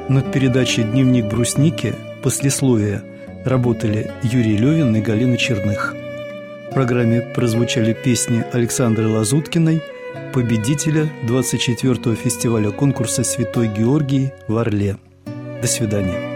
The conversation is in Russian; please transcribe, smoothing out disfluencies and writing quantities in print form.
Над передачей «Дневник брусники» послесловия работали Юрий Левин и Галина Черных. В программе прозвучали песни Александры Лазуткиной, победителя 24-го фестиваля конкурса «Святой Георгий» в Орле. До свидания.